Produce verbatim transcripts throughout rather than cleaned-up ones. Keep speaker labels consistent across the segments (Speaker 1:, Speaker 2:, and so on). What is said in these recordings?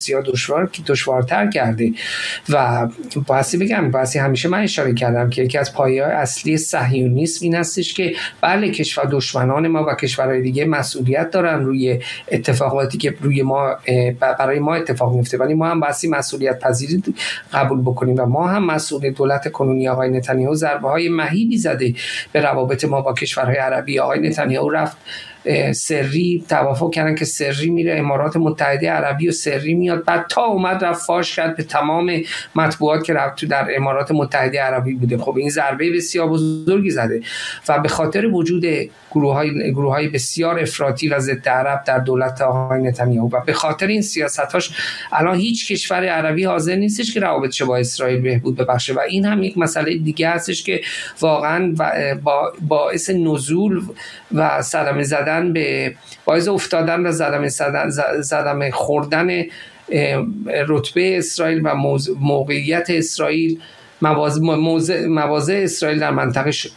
Speaker 1: بسیار دشوار که دشوارتر کرده. و باسی بگم باسی همیشه من اشاره کردم که یکی از پایه‌های اصلی صهیونیسم این هستش که بله کشور دشمنان ما و کشورهای دیگه مسئولیت دارن روی اتفاقاتی که روی ما برای ما اتفاق میفته، ولی ما هم باسی مسئولیت پذیری قبول بکنیم و ما هم مسئول. دولت کنونی آقای نتانیاهو ضربه‌های مهیبی زده به روابط ما با کشورهای عربی. آقای نتانیاهو رفت سری توافق کردن که سری میره امارات متحده عربی و سری میاد، بعد تا اومد رفت فاش کرد به تمام مطبوعات که رفت تو در امارات متحده عربی بوده. خب این ضربه بسیار بزرگی زده و به خاطر وجود گروه‌های گروه‌های بسیار افراطی و ضد عرب در دولت آقای نتانیاهو و به خاطر این سیاستاش الان هیچ کشور عربی حاضر نیستش که روابطش با اسرائیل بهبود ببخشه و این هم یک مسئله دیگه هستش که واقعا با باعث نزول و صدمه زدن به باعث افتادن و صدمه صدمه خوردن رتبه اسرائیل و موقعیت اسرائیل مواضع مواضع اسرائیل در منطقه شد.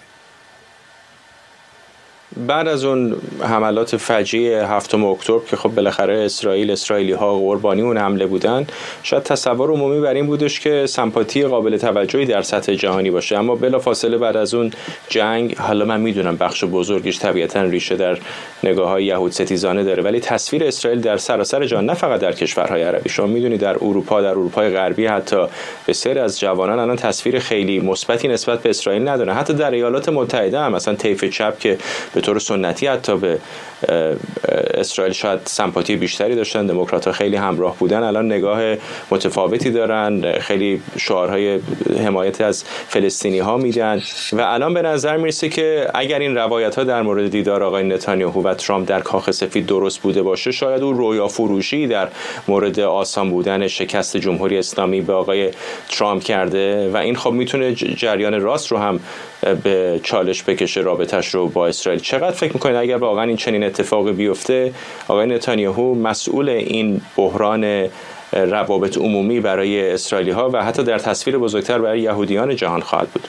Speaker 2: بعد از اون حملات فجیع هفتم اکتبر که خب بالاخره اسرائیل اسرائیلی ها قربانی اون حمله بودن، شاید تصور عمومی بر این بودش که سمپاتی قابل توجهی در سطح جهانی باشه، اما بلافاصله بعد از اون جنگ، حالا من میدونم بخش بزرگیش طبیعتاً ریشه در نگاه‌های یهود ستیزانه داره، ولی تصویر اسرائیل در سراسر جهان نه فقط در کشورهای عربی، شما میدونید در اروپا در اروپای غربی حتی بسیاری از جوانان الان تصویر خیلی مثبتی نسبت به اسرائیل ندارن. حتی در ایالات متحده هم مثلا طیف چپ که به طور سنتی حتی به اسرائیل شاید سمپاتی بیشتری داشتن، دموکرات‌ها خیلی همراه بودن، الان نگاه متفاوتی دارن، خیلی شعارهای حمایت از فلسطینی‌ها میدن و الان به نظر میرسه که اگر این روایت‌ها در مورد دیدار آقای نتانیاهو و ترامپ در کاخ سفید درست بوده باشه، شاید اون رویا فروشی در مورد آسان بودن شکست جمهوری اسلامی به آقای ترامپ کرده و این خب میتونه جریان راست رو هم به چالش بکشه رابطش رو با اسرائیل. چقدر فکر میکنید اگر واقعا این چنین اتفاقی بیفته آقای نتانیاهو مسئول این بحران روابط عمومی برای اسرائیلی ها و حتی در تصویر بزرگتر برای یهودیان جهان خواهد بود؟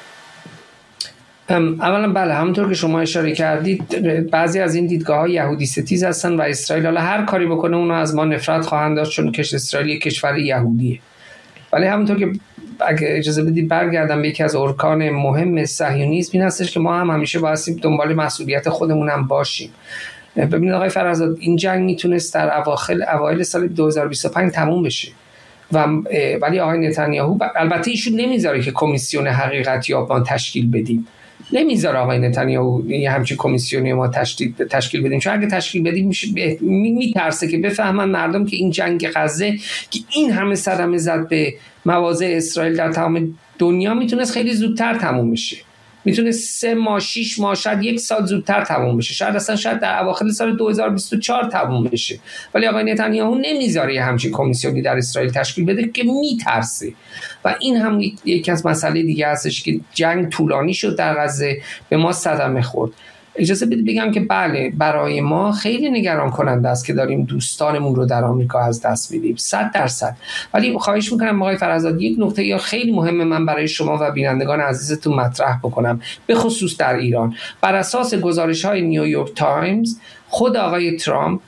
Speaker 1: اولا بله، همونطور که شما اشاره کردید بعضی از این دیدگاه‌ها یهودی ستیز هستن و اسرائیل حالا هر کاری بکنه اونو از ما نفرت خواهند داشت چون کش اسرائیل یک کشور یهودیه. ولی همونطور که اگه اجازه بدید برگردم به یکی از ارکان مهم صهیونیسم این هستش که ما هم همیشه باید دنبال مسئولیت خودمون هم باشیم. ببینید آقای فرزاد، این جنگ میتونست در اواخر اوایل سال دو هزار و بیست و پنج تموم بشه و ولی آقای نتانیاهو البته ایشون نمیذاره که کمیسیون حقیقت یابان تشکیل بدیم، نمیذاره آقای نتانیاهو یه همچین کمیسیونی ما تشکیل تشکیل بدیم، چون اگه تشکیل بدیم میشه میترسه که بفهمن مردم که این جنگ غزه که این همه صدمه زد به مواضع اسرائیل در تمام دنیا میتونست خیلی زودتر تموم بشه، میتونه سه ماه شش ماه شاید یک سال زودتر تموم بشه، شاید اصلا شاید در اواخر سال دو هزار و بیست و چهار تموم بشه. ولی آقای نتانیاهو نمیذاره یه همچین کمیسیونی در اسرائیل تشکیل بده که میترسه و این هم یکی از مسائل دیگه هستش که جنگ طولانی شد در غزه، به ما صدمه خورد. اجازه بدید بگم که بله برای ما خیلی نگران کننده است که داریم دوستانمون رو در آمریکا از دست میدیم، صد درصد. ولی خواهش میکنم آقای فرزاد یک نکته یا خیلی مهمه من برای شما و بینندگان عزیزتون مطرح بکنم، به خصوص در ایران. بر اساس گزارش‌های نیویورک تایمز خود آقای ترامپ،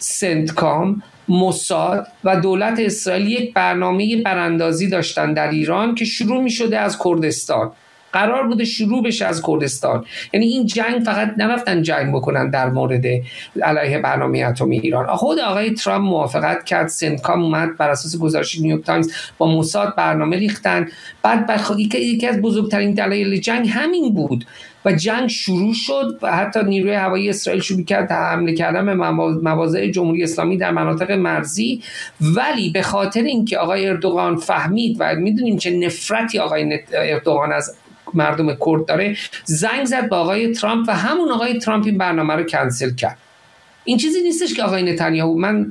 Speaker 1: سنتکام، موساد و دولت اسرائیل یک برنامه براندازی داشتن در ایران که شروع می‌شده از کردستان، قرار بوده شروع بشه از کردستان. یعنی این جنگ فقط نرفتن جنگ بکنن در مورد علیه برنامه اتمی ایران. خود آقای ترامپ موافقت کرد، سنتکام اومد بر اساس گزارش نیویورک تایمز با موساد برنامه ریختن. بعد بخاطر یکی از بزرگترین دلایل جنگ همین بود و جنگ شروع شد و حتی نیروی هوایی اسرائیل شروع کرد حمله کردن به مواضع جمهوری اسلامی در مناطق مرزی. ولی به خاطر اینکه آقای اردوغان فهمید و میدونیم چه نفرتی آقای اردوغان از مردم کرد داره، زنگ زد به آقای ترامپ و همون آقای ترامپ این برنامه رو کنسل کرد. این چیزی نیستش که آقای نتانیاهو من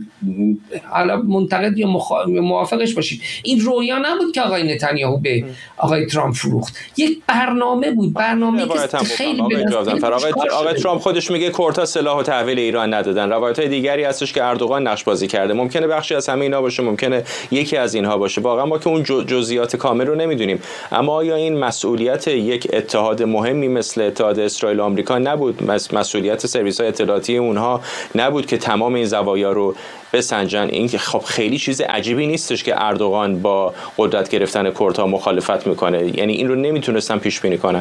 Speaker 1: حالا منتقد یا موافقش باشید، این رویا نبود که آقای نتانیاهو به آقای ترامپ فروخت، یک برنامه بود، برنامه‌ای که خیلی
Speaker 2: آقای آقای, آقای ترامپ خودش میگه کردها سلاح و تحویل ایران ندادن. روایت‌های دیگری هستش که اردوغان نقش بازی کرده، ممکنه بخشی از همه اینا باشه، ممکنه یکی از اینها باشه، واقعا ما که اون جزئیات کامل رو نمیدونیم. اما آیا این مسئولیت یک اتحاد مهمی مثل اتحاد اسرائیل و آمریکا نبود؟ مسئولیت سرویس‌های اطلاعاتی اونها نبود که تمام این زوایا رو بسنجن. این که خب خیلی چیز عجیبی نیستش که اردوغان با قدرت گرفتن کردها مخالفت میکنه، یعنی این رو نمیتونستن پیش بینی کنن.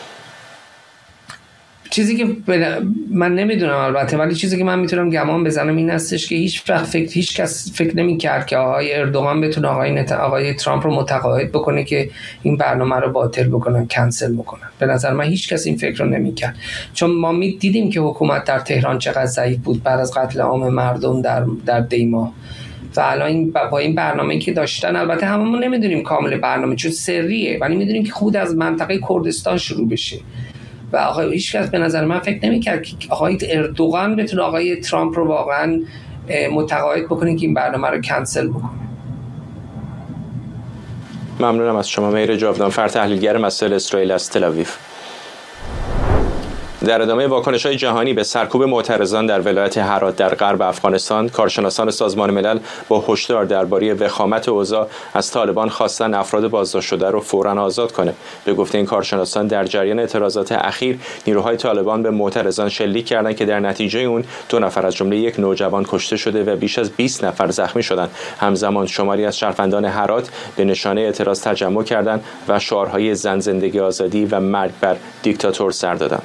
Speaker 1: چیزی که من نمیدونم البته، ولی چیزی که من میتونم گمان بزنم این هستش که هیچ وقت فکر هیچ کس فکر نمی‌کرد که آقای اردوغان بتونه آقای نت... آقای ترامپ رو متقاعد بکنه که این برنامه رو باطل بکنن، کنسل بکنن. به نظر من هیچ کس این فکر رو نمی‌کرد، چون ما می دیدیم که حکومت در تهران چقدر ضعیف بود بعد از قتل عام مردم در در دیما. و الان با این برنامه‌ای که داشتن، البته هممون نمیدونیم کامل برنامه چون سریه، ولی میدونیم که خود از منطقه کردستان شروع بشه. و آقای هیچ کس به نظر من فکر نمی‌کرد که آقای اردوغان بتونه آقای ترامپ رو واقعا متقاعد بکنه که این برنامه رو کنسل بکنه.
Speaker 2: ممنونم از شما مهر جاودانفر، تحلیلگر مسائل اسرائیل از تل‌آویو. در ادامه واکنش‌های جهانی به سرکوب معترضان در ولایت هرات در غرب افغانستان، کارشناسان سازمان ملل با هشدار درباره وخامت اوضاع از طالبان خواستن افراد بازداشت شده رو فوراً آزاد کنه. به گفته این کارشناسان در جریان اعتراضات اخیر نیروهای طالبان به معترضان شلیک کردند که در نتیجه اون دو نفر از جمله یک نوجوان کشته شده و بیش از بیست نفر زخمی شدند. همزمان شماری از شهروندان هرات به نشانه اعتراض تجمع کردند و شعارهای زن زندگی آزادی و مرگ بر دیکتاتور سر دادند.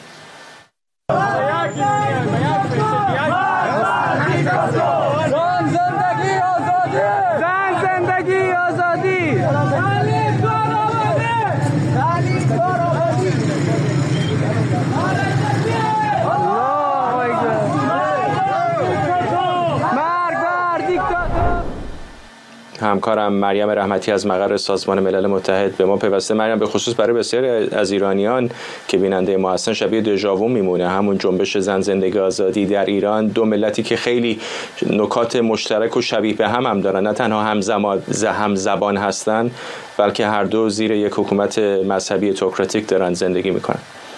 Speaker 2: همکارم مریم رحمتی از مقر سازمان ملل متحد به ما پیوسته. مریم، به خصوص برای بسیاری از ایرانیان که بیننده ما هستن شبیه دژاوو میمونه، همون جنبش زن زندگی آزادی در ایران. دو ملتی که خیلی نکات مشترک و شبیه به هم هم دارن، نه تنها همزمان هم زبان هستن بلکه هر دو زیر یک حکومت مذهبی تئوکراتیک دارن زندگی میکنن.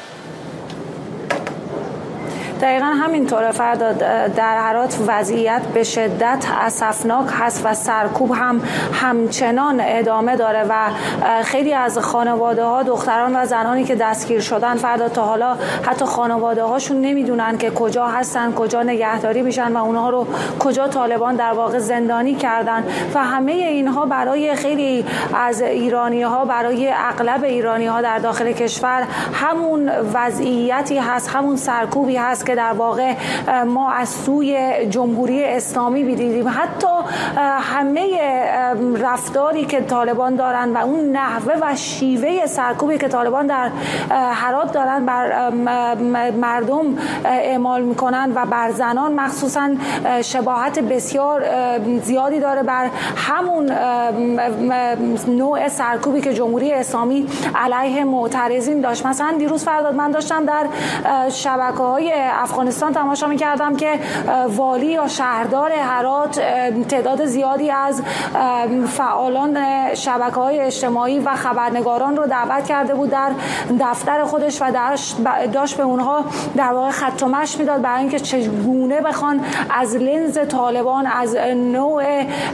Speaker 3: دقیقا همینطوره فرداد. در هرات وضعیت به شدت اسفناک هست و سرکوب هم همچنان ادامه داره و خیلی از خانواده ها، دختران و زنانی که دستگیر شدن فرداد، تا حالا حتی خانواده هاشون نمیدونن که کجا هستن، کجا نگهداری میشن و اونها رو کجا طالبان در واقع زندانی کردن. و همه اینها برای خیلی از ایرانی ها، برای اغلب ایرانی ها در داخل کشور همون وضعیتی هست، همون سرکوبی هست که در واقع ما از سوی جمهوری اسلامی می‌دیدیم. حتی همه رفتاری که طالبان دارن و اون نحوه و شیوه سرکوبی که طالبان در هرات دارن بر مردم اعمال میکنن و بر زنان مخصوصا شباهت بسیار زیادی داره بر همون نوع سرکوبی که جمهوری اسلامی علیه معترضین داشت. مثلا دیروز فرداد من داشتم در شبکه‌های افغانستان تماشا می‌کردم که والی یا شهردار هرات تعداد زیادی از فعالان شبکه‌های اجتماعی و خبرنگاران رو دعوت کرده بود در دفتر خودش و داشت به اونها در واقع خط و مشی میداد برای اینکه چگونه بخوان از لنز طالبان، از نوع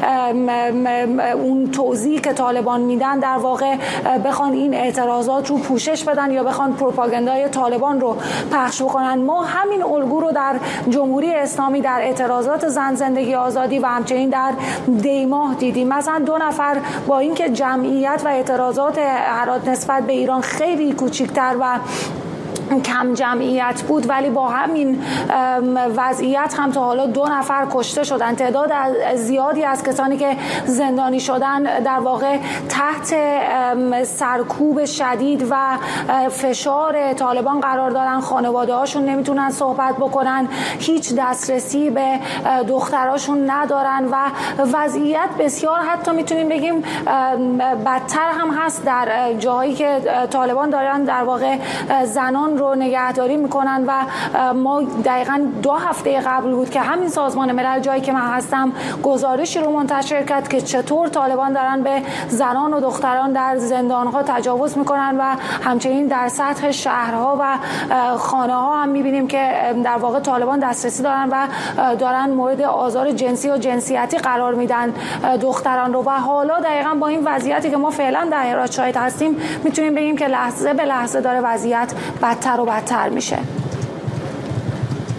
Speaker 3: اون توضیحی که طالبان میدن در واقع بخوان این اعتراضات رو پوشش بدن یا بخوان پروپاگاندای طالبان رو پخش بکنن. ما همین الگو رو در جمهوری اسلامی در اعتراضات زن زندگی آزادی و همچنین در دیماه دیدیم. مثلا دو نفر با اینکه جمعیت و اعتراضات هرات نسبت به ایران خیلی کوچکتر و کم جمعیت بود، ولی با همین وضعیت هم تا حالا دو نفر کشته شدن. تعداد زیادی از کسانی که زندانی شدن در واقع تحت سرکوب شدید و فشار طالبان قرار دارن. خانواده هاشون نمیتونن صحبت بکنن، هیچ دسترسی به دختراشون ندارن و وضعیت بسیار حتی میتونیم بگیم بدتر هم هست در جاهایی که طالبان دارن در واقع زنان رو نگهداری میکنن. و ما دقیقاً دو هفته قبل بود که همین سازمان ملل، جایی که من هستم، گزارشی رو منتشر کرد که چطور طالبان دارن به زنان و دختران در زندانها تجاوز میکنن و همچنین در سطح شهرها و خانه ها هم میبینیم که در واقع طالبان دسترسی دارن و دارن مورد آزار جنسی و جنسیتی قرار میدن دختران رو. و حالا دقیقاً با این وضعیتی که ما فعلا در هرات شاهد هستیم میتونیم بگیم که لحظه به لحظه داره وضعیت بدتر و بدتر میشه.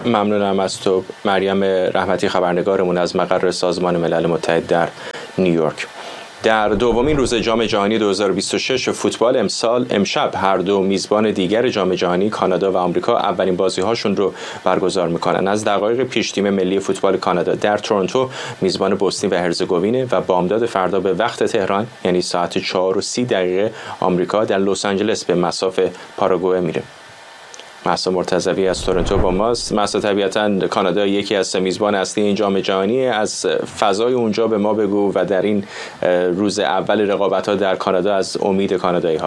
Speaker 2: ممنونم از تو مریم رحمتی، خبرنگارمون از مقر سازمان ملل متحد در نیویورک. در دومین روز جام جهانی دو هزار و بیست و شش فوتبال امسال امشب هر دو میزبان دیگر جام جهانی کانادا و آمریکا اولین بازی‌هاشون رو برگزار می‌کنن. از دقایق پیش تیم ملی فوتبال کانادا در تورنتو میزبان بوسنی و هرزگوین و بامداد فردا به وقت تهران یعنی ساعت چهار و سی دقیقه آمریکا در لس آنجلس به مصاف پاراگوئه میره. مهسا مرتضوی از تورنتو با ماست. مهسا، طبیعتاً کانادا یکی از سه میزبان اصلی این جام جهانی، از فضای اونجا به ما بگو و در این روز اول رقابت‌ها در کانادا از امید کانادایی‌ها.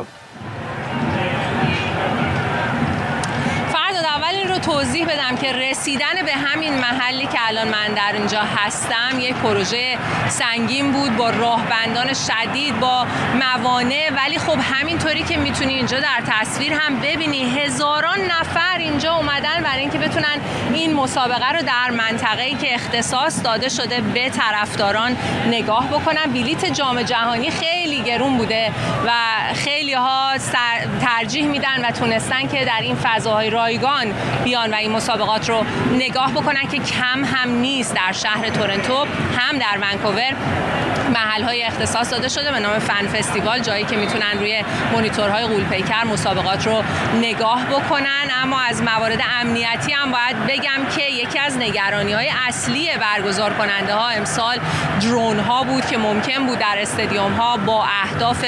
Speaker 4: توضیح بدم که رسیدن به همین محلی که الان من در اینجا هستم یک پروژه سنگین بود با راهبندان شدید، با موانع، ولی خب همینطوری که میتونی اینجا در تصویر هم ببینی هزاران نفر اینجا اومدن برای اینکه بتونن این مسابقه رو در منطقه‌ای که اختصاص داده شده به طرفداران نگاه بکنن. بلیت جام جهانی خیلی گرون بوده و خیلی ها ترجیح میدن و تونستن که در این فضاهای رایگان بیان و این مسابقات رو نگاه بکنن که کم هم نیست. در شهر تورنتو هم در ونکوور محل‌های اختصاص داده شده به نام فن فستیوال، جایی که میتونن روی مانیتورهای غول‌پیکر مسابقات رو نگاه بکنن. اما از موارد امنیتی هم باید بگم که یکی از نگرانی‌های اصلی برگزار کننده ها امسال درون ها بود که ممکن بود در استادیوم ها با اهداف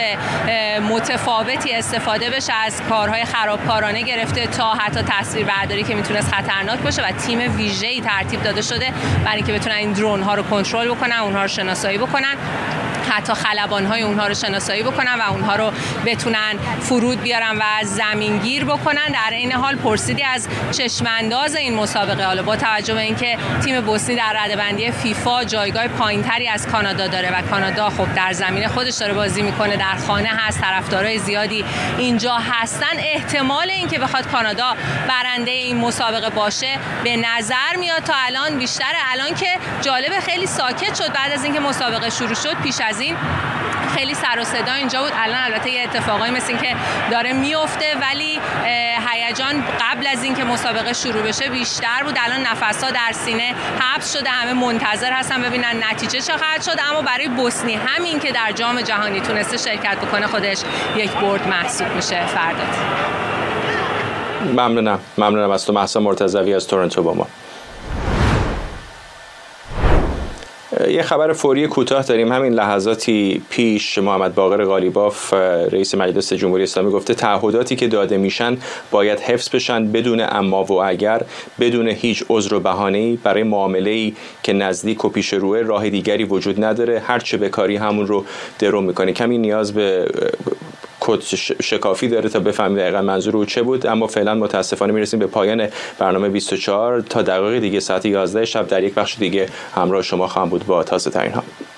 Speaker 4: متفاوتی استفاده بشه، از کارهای خرابکارانه گرفته تا حتی تصویربرداری که میتونست خطرناک باشه و تیم ویژه‌ای ترتیب داده شده برای اینکه بتونن این درون ها رو کنترل بکنن، اونها رو شناسایی بکنن، حتی خلبان‌های اونها رو شناسایی بکنن و اونها رو بتونن فرود بیارن و زمینگیر بکنن. در این حال پرسیدی از چشمانداز این مسابقه، حالا با توجه به اینکه تیم بوسنی در رده‌بندی فیفا جایگاه پایینتری از کانادا داره و کانادا خب در زمین خودش داره بازی میکنه، در خانه هست، طرفدارای زیادی اینجا هستن، احتمال اینکه بخواد کانادا برنده این مسابقه باشه به نظر میاد تا الان بیشتره. الان که جالب خیلی ساکت شد بعد از اینکه مسابقه شروع شد، پیش از این خیلی سر و صدا اینجا بود. الان البته یه اتفاقایی مثل این که داره میفته، ولی هیجان قبل از اینکه مسابقه شروع بشه بیشتر بود. الان نفس‌ها در سینه حبس شده، همه منتظر هستن ببینن نتیجه چه خواهد شد. اما برای بوسنی همین که در جام جهانی تونسته شرکت بکنه خودش یک برد محسوب میشه. فرداد
Speaker 2: ممنونم ممنونم از تو مهسا مرتضوی از تورنتو با ما. یه خبر فوری کوتاه داریم. همین لحظاتی پیش محمد باقر قالیباف رئیس مجلس جمهوری اسلامی گفته تعهداتی که داده میشن باید حفظ بشن بدون اما و اگر، بدون هیچ عذر و بهانه‌ای. برای معامله‌ای که نزدیک و پیش روه راه دیگری وجود نداره، هر چه بکاری همون رو درو میکنه. کمی نیاز به کد شکافی داره تا بفهمید دقیقاً منظور او چه بود. اما فعلا متاسفانه میرسیم به پایان برنامه بیست و چهار. تا دقایق دیگه ساعت یازده شب در یک بخش دیگه همراه شما خواهم بود با تازه ترین ها.